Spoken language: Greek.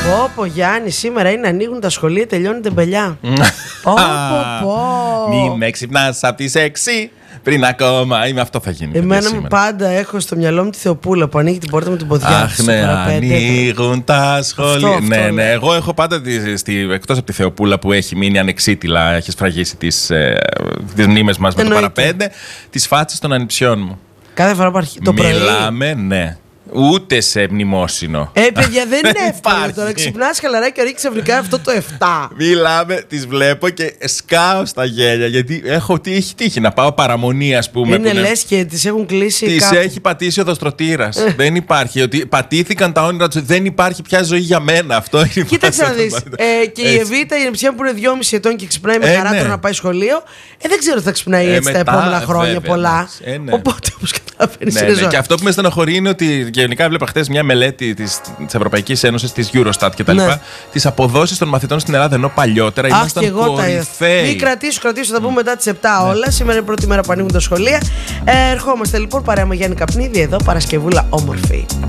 Πω Γιάννη, σήμερα είναι ανοίγουν τα σχολεία, τελειώνει τεμπελιά. Μη με ξυπνάς απ' τις 6 πριν ακόμα. Είμαι αυτό θα γίνει. Εμένα μου πάντα έχω στο μυαλό μου τη Θεοπούλα που ανοίγει την πόρτα με την ποδιά. Αχ, ναι, ανοίγουν τα σχολεία. Ναι, εγώ έχω πάντα εκτός από τη Θεοπούλα που έχει μείνει ανεξίτηλα, έχει σφραγίσει τις μνήμες μας με το παραπέντε, τις φάτσες των ανιψιών μου. Κάθε φορά που το πρωί. Μιλάμε, ναι. Ούτε σε μνημόσυνο. Παιδιά, δεν είναι εύκολο τώρα. Ξυπνάς χαλαρά και ρίχνεις ξαφνικά αυτό το 7. Μιλάμε, τις βλέπω και σκάω στα γέλια. Γιατί έχω τύχει να πάω παραμονή, ας πούμε. Είναι λες και τις έχουν κλείσει. Τις έχει πατήσει ο δοστρωτήρας. Δεν υπάρχει. Ότι πατήθηκαν τα όνειρα τους. Δεν υπάρχει πια ζωή για μένα. Αυτό είναι. Κοίταξε να δεις. Και η Εβίτα, η ανιψιά που είναι 2,5 ετών και ξυπνάει με χαρά τώρα να πάει σχολείο. Δεν ξέρω αν θα ξυπνάει έτσι τα επόμενα χρόνια πολλά. Οπότε, όπως καταλαβαίνεις. Και αυτό που με στενοχωρεί είναι ότι. Γενικά έβλεπα χθες μια μελέτη της Ευρωπαϊκής Ένωσης, της Eurostat κτλ. Τις αποδόσεις των μαθητών στην Ελλάδα, ενώ παλιότερα ήμασταν κορυφαίοι. Μην κρατήσω, θα πούμε μετά τις 7 όλα. Σήμερα είναι η πρώτη μέρα που ανοίγουν τα σχολεία. Ερχόμαστε λοιπόν παρέα με Γιάννη Καπνίδη εδώ, Παρασκευούλα όμορφη.